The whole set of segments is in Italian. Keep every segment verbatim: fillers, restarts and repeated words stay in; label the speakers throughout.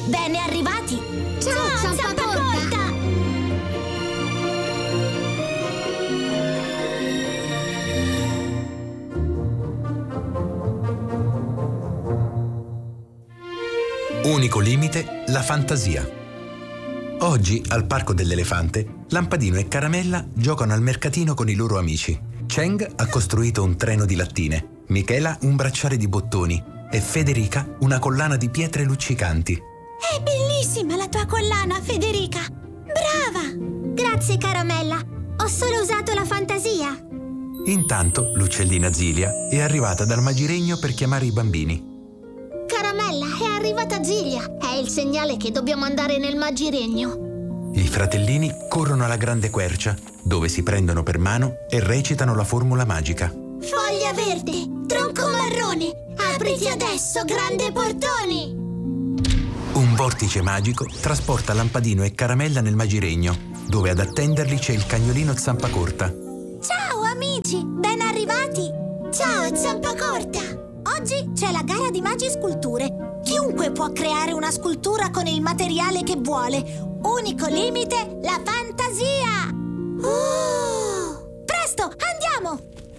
Speaker 1: Bene arrivati!
Speaker 2: Ciao, Ciao Zampacorta!
Speaker 3: Unico limite, la fantasia. Oggi, al Parco dell'Elefante, Lampadino e Caramella giocano al mercatino con i loro amici. Cheng ha costruito un treno di lattine, Michela un bracciale di bottoni e Federica una collana di pietre luccicanti.
Speaker 1: È bellissima la tua collana, Federica! Brava!
Speaker 2: Grazie, Caramella. Ho solo usato la fantasia.
Speaker 3: Intanto, l'uccellina Zilia è arrivata dal magiregno per chiamare i bambini.
Speaker 2: Caramella, è arrivata Zilia. È il segnale che dobbiamo andare nel magiregno.
Speaker 3: I fratellini corrono alla grande quercia, dove si prendono per mano e recitano la formula magica.
Speaker 2: Foglia verde, tronco marrone, apriti adesso, grande portone!
Speaker 3: Un vortice magico trasporta Lampadino e Caramella nel magiregno, dove ad attenderli c'è il cagnolino Zampacorta.
Speaker 1: Ciao amici, ben arrivati!
Speaker 2: Ciao Zampacorta!
Speaker 1: Oggi c'è la gara di magi sculture. Chiunque può creare una scultura con il materiale che vuole. Unico limite, la fantasia!
Speaker 2: Oh!
Speaker 1: Presto, andiamo!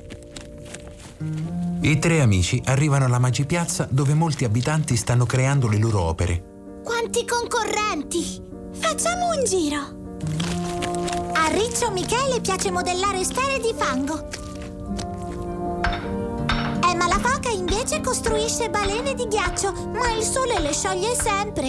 Speaker 3: I tre amici arrivano alla Magipiazza, dove molti abitanti stanno creando le loro opere.
Speaker 2: Quanti concorrenti!
Speaker 1: Facciamo un giro! A Riccio Michele piace modellare sfere di fango. Emma la foca invece costruisce balene di ghiaccio, ma il sole le scioglie sempre.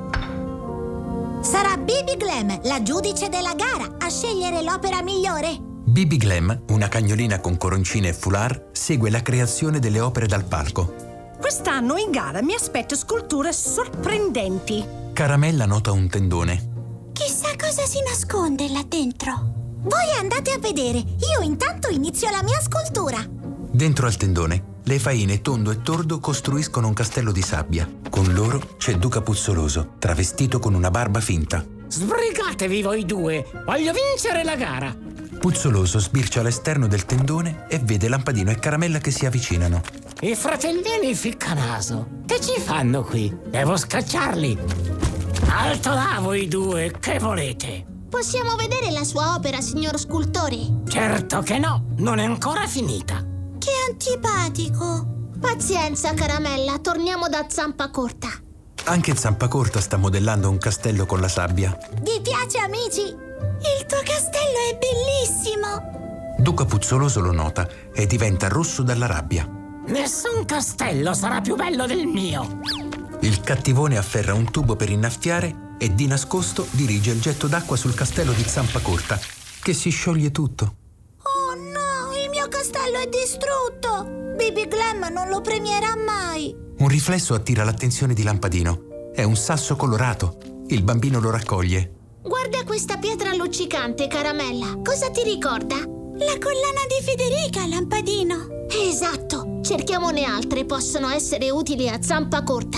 Speaker 1: Sarà Bibi Glam, la giudice della gara, a scegliere l'opera migliore.
Speaker 3: Bibi Glam, una cagnolina con coroncine e foulard, segue la creazione delle opere dal palco.
Speaker 4: Quest'anno in gara mi aspetto sculture sorprendenti.
Speaker 3: Caramella nota un tendone.
Speaker 1: Chissà cosa si nasconde là dentro. Voi andate a vedere, io intanto inizio la mia scultura.
Speaker 3: Dentro al tendone, le faine Tondo e Tordo costruiscono un castello di sabbia. Con loro c'è Duca Puzzoloso, travestito con una barba finta.
Speaker 5: Sbrigatevi voi due, voglio vincere la gara.
Speaker 3: Puzzoloso sbircia all'esterno del tendone e vede Lampadino e Caramella che si avvicinano.
Speaker 5: I fratellini ficcanaso, che ci fanno qui? Devo scacciarli. Alto là voi due, che volete?
Speaker 2: Possiamo vedere la sua opera, signor scultore?
Speaker 5: Certo che no, non è ancora finita.
Speaker 1: Che antipatico!
Speaker 2: Pazienza, Caramella, torniamo da Zampacorta.
Speaker 3: Anche Zampacorta sta modellando un castello con la sabbia.
Speaker 1: Vi piace, amici? Il tuo castello è bellissimo!
Speaker 3: Duca Puzzoloso lo nota e diventa rosso dalla rabbia.
Speaker 5: Nessun castello sarà più bello del mio.
Speaker 3: Il cattivone afferra un tubo per innaffiare e di nascosto dirige il getto d'acqua sul castello di Zampacorta, che si scioglie tutto.
Speaker 1: Oh no, il mio castello è distrutto! Bibi Glam non lo premierà mai!
Speaker 3: Un riflesso attira l'attenzione di Lampadino. È un sasso colorato. Il bambino lo raccoglie.
Speaker 2: Guarda questa pietra luccicante, Caramella. Cosa ti ricorda?
Speaker 1: La collana di Federica, Lampadino.
Speaker 2: Esatto. Cerchiamone altre, possono essere utili a Zampacorta.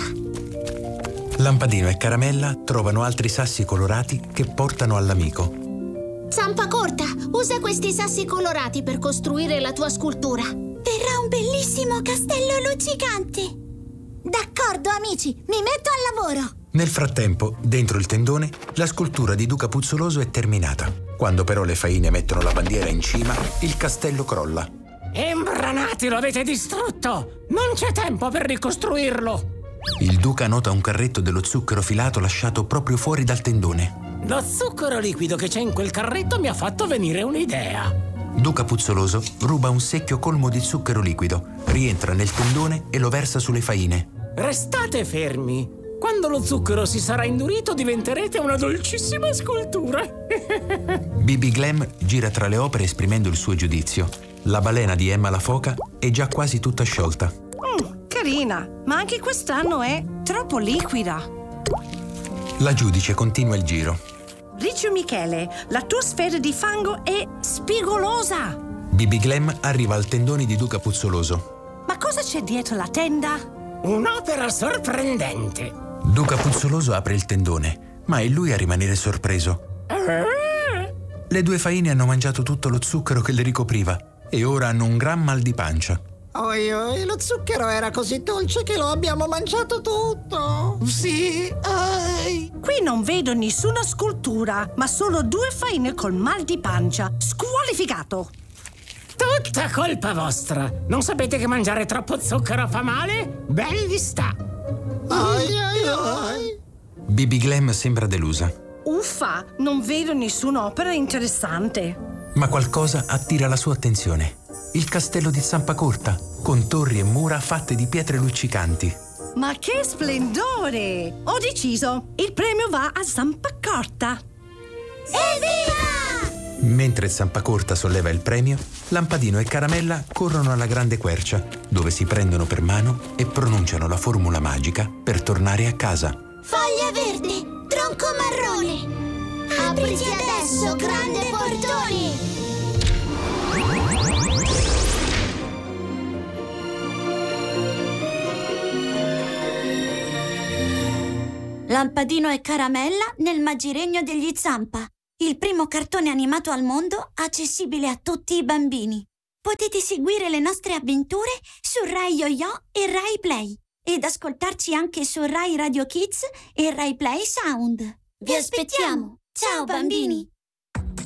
Speaker 3: Lampadino e Caramella trovano altri sassi colorati che portano all'amico.
Speaker 2: Zampacorta, usa questi sassi colorati per costruire la tua scultura.
Speaker 1: Verrà un bellissimo castello luccicante. D'accordo, amici, mi metto al lavoro.
Speaker 3: Nel frattempo, dentro il tendone, la scultura di Duca Puzzoloso è terminata. Quando però le faine mettono la bandiera in cima, il castello crolla.
Speaker 5: Imbranati, lo avete distrutto! Non c'è tempo per ricostruirlo!
Speaker 3: Il duca nota un carretto dello zucchero filato lasciato proprio fuori dal tendone.
Speaker 5: Lo zucchero liquido che c'è in quel carretto mi ha fatto venire un'idea.
Speaker 3: Duca Puzzoloso ruba un secchio colmo di zucchero liquido, rientra nel tendone e lo versa sulle faine.
Speaker 5: Restate fermi! Quando lo zucchero si sarà indurito diventerete una dolcissima scultura.
Speaker 3: Bibi Glam gira tra le opere esprimendo il suo giudizio. La balena di Emma la foca è già quasi tutta sciolta.
Speaker 4: Mm, carina, ma anche quest'anno è troppo liquida.
Speaker 3: La giudice continua il giro.
Speaker 4: Riccio Michele, la tua sfera di fango è spigolosa.
Speaker 3: Bibi Glam arriva al tendone di Duca Puzzoloso.
Speaker 4: Ma cosa c'è dietro la tenda?
Speaker 5: Un'opera sorprendente.
Speaker 3: Duca Puzzoloso apre il tendone, ma è lui a rimanere sorpreso. Le due faine hanno mangiato tutto lo zucchero che le ricopriva e ora hanno un gran mal di pancia.
Speaker 6: Oi, oi, lo zucchero era così dolce che lo abbiamo mangiato tutto.
Speaker 5: Sì, ai.
Speaker 4: Qui non vedo nessuna scultura, ma solo due faine col mal di pancia. Squalificato!
Speaker 5: Tutta colpa vostra. Non sapete che mangiare troppo zucchero fa male? Bel vi sta.
Speaker 6: Ai, ai, ai.
Speaker 3: Bibi Glam sembra delusa,
Speaker 4: Uffa, non vedo nessun'opera interessante.
Speaker 3: ma qualcosa attira la sua attenzione. Il castello di Zampacorta, con torri e mura fatte di pietre luccicanti.
Speaker 4: Ma che splendore! Ho deciso! Il premio va a Zampacorta!
Speaker 1: Evviva!
Speaker 3: Mentre Zampacorta solleva il premio, Lampadino e Caramella corrono alla grande quercia, dove si prendono per mano e pronunciano la formula magica per tornare a casa.
Speaker 1: Foglia verde, tronco marrone. Apriti adesso, grande portone! Lampadino e Caramella nel Magiregno degli Zampa, il primo cartone animato al mondo accessibile a tutti i bambini. Potete seguire le nostre avventure su Rai Yo-Yo e Rai Play ed ascoltarci anche su Rai Radio Kids e Rai Play Sound. Vi aspettiamo! Ciao bambini!